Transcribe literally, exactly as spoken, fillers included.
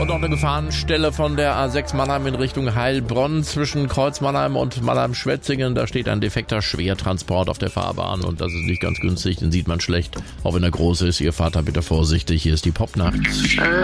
Und noch eine Gefahrenstelle von der A sechs Mannheim in Richtung Heilbronn zwischen Kreuz Mannheim und Mannheim-Schwetzingen. Da steht ein defekter Schwertransport auf der Fahrbahn und das ist nicht ganz günstig, den sieht man schlecht. Auch wenn er groß ist, ihr fahrt da bitte vorsichtig. Hier ist die Popnacht.